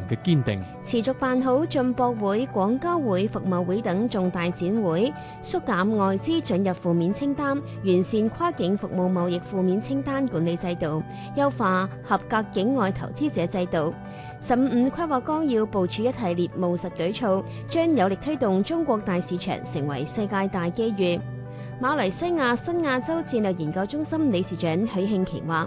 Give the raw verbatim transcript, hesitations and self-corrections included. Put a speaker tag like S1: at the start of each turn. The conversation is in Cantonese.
S1: 嘅堅定，
S2: 持續辦好進博會、廣交會、服貿會等重大展會，縮減外資准入負面清單，完善跨境服務貿易負面清單管理制度，優化合格境外投資者制度。十五五規劃綱要部署一系列務實舉措，將有力推動中國大市場成為世界大機遇。馬來西亞新亞洲戰略研究中心理事長許慶琪話：